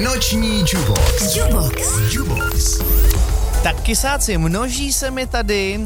Noční Jubox. Tak kysáci, množí se mi tady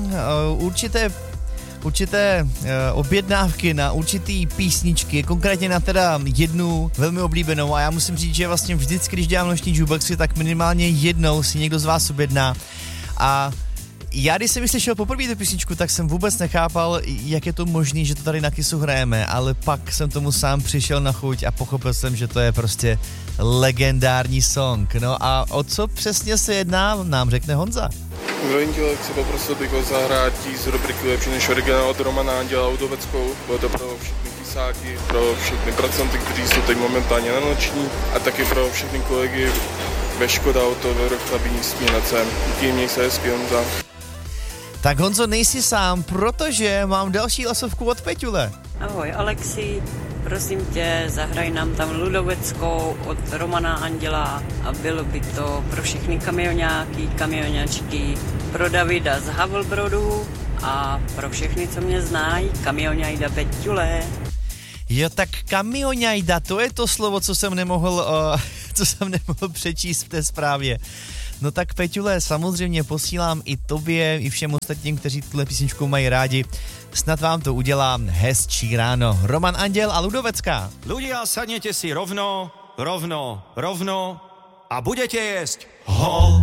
určité objednávky na určitý písničky, konkrétně na teda jednu velmi oblíbenou a já musím říct, že vlastně vždycky, když dělám noční jukeboxy, tak minimálně jednou si někdo z vás objedná a já, když jsem slyšel poprvé tu písničku, tak jsem vůbec nechápal, jak je to možné, že to tady na Kissu hrajeme, ale pak jsem tomu sám přišel na chuť a pochopil jsem, že to je prostě legendární song. No a o co přesně se jedná, nám řekne Honza. Zdravím tě, chci poprosil bych o zahrátí z rubriky Lepší než originál od Romana Anděla Udoveckou. Bylo to pro všechny písáky, pro všechny pracanty, kteří jsou teď momentálně na noční a taky pro všechny kolegy ve Škoda Auto, ve Chlabíní Směnacem. Díky, měj se hezky, Honza. Tak Honzo, nejsi sám, protože mám další hlasovku od Peťule. Ahoj Alexi, prosím tě, zahraj nám tam Ludoveckou od Romana Anděla a bylo by to pro všechny kamionáky, kamionačky, pro Davida z Havelbrodu a pro všechny, co mě znají, kamionajda Peťule. Jo, tak kamionajda, to je to slovo, co jsem nemohl přečíst v té zprávě. No tak Peťule, samozřejmě posílám i tobě, i všem ostatním, kteří tuhle písničku mají rádi. Snad vám to udělám hezčí ráno. Roman Anděl a Ludovecká. Ľudia, sadnete si rovno a budete jesť